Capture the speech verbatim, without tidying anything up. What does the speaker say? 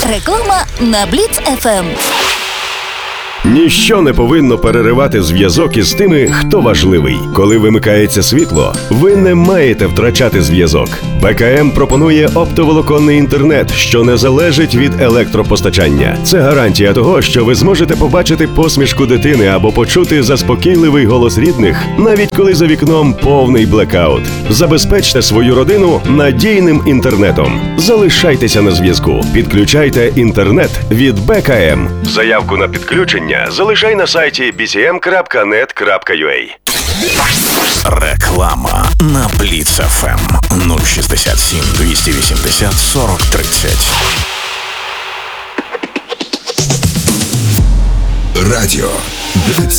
Реклама на Бліц еф ем. Ніщо не повинно переривати зв'язок із тими, хто важливий. Коли вимикається світло, ви не маєте втрачати зв'язок. Бе ка ем пропонує оптоволоконний інтернет, що не залежить від електропостачання. Це гарантія того, що ви зможете побачити посмішку дитини або почути заспокійливий голос рідних, навіть коли за вікном повний блекаут. Забезпечте свою родину надійним інтернетом. Залишайтеся на зв'язку. Підключайте інтернет від Бе ка ем. Заявку на підключення залишай на сайті бі сі ем крапка нет крапка ю а. Реклама на Бліц еф ем нуль шістдесят сім двісті вісімдесят сорок тридцять. Радіо Бліц.